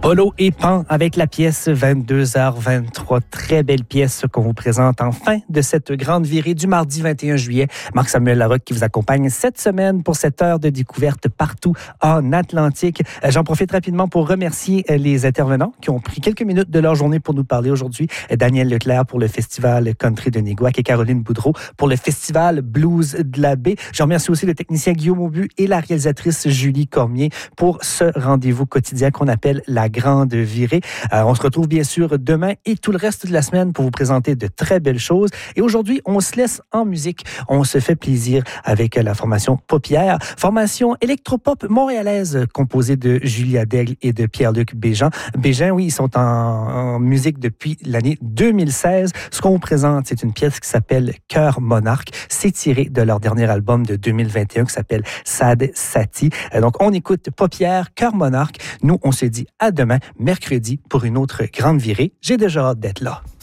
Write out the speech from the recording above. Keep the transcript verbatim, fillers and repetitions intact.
Polo et Pan avec la pièce vingt-deux heures vingt-trois. Très belle pièce qu'on vous présente en fin de cette grande virée du mardi vingt et un juillet. Marc-Samuel Larocque qui vous accompagne cette semaine pour cette heure de découverte partout en Atlantique. J'en profite rapidement pour remercier les intervenants qui ont pris quelques minutes de leur journée pour nous parler aujourd'hui. Daniel Leclerc pour le Festival Country de Néguac et Caroline Boudreau pour le Festival Blues de la Baie. Je remercie aussi le technicien Guillaume Aubu et la réalisatrice Julie Cormier pour ce rendez-vous quotidien qu'on appelle la grande virée. Euh, on se retrouve bien sûr demain et tout le reste de la semaine pour vous présenter de très belles choses. Et aujourd'hui, on se laisse en musique. On se fait plaisir avec la formation Paupières, formation électropop montréalaise composée de Julia Daigle et de Pierre-Luc Bégin. Bégin, oui, ils sont en, en musique depuis l'année deux mille seize. Ce qu'on vous présente, c'est une pièce qui s'appelle Cœur Monarque. C'est tiré de leur dernier album de deux mille vingt et un qui s'appelle Sad Sati. Euh, donc, on écoute Paupières, Cœur Monarque. Nous, on se dit à demain, mercredi, pour une autre grande virée. J'ai déjà hâte d'être là.